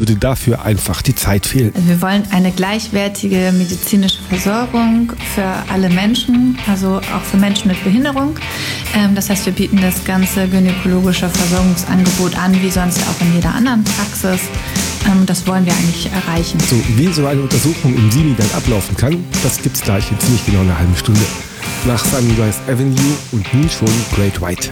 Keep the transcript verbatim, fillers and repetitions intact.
würde dafür einfach die Zeit fehlen. Wir wollen eine gleichwertige medizinische Versorgung für alle Menschen, also auch für Menschen mit Behinderung. Das heißt, wir bieten das ganze gynäkologische Versorgungsangebot an, wie sonst auch in jeder anderen Praxis. Das wollen wir eigentlich erreichen. So, wie so eine Untersuchung im Simi dann ablaufen kann, das gibt's gleich in ziemlich genau einer halben Stunde. Nach Sunrise Avenue und nun schon Great White.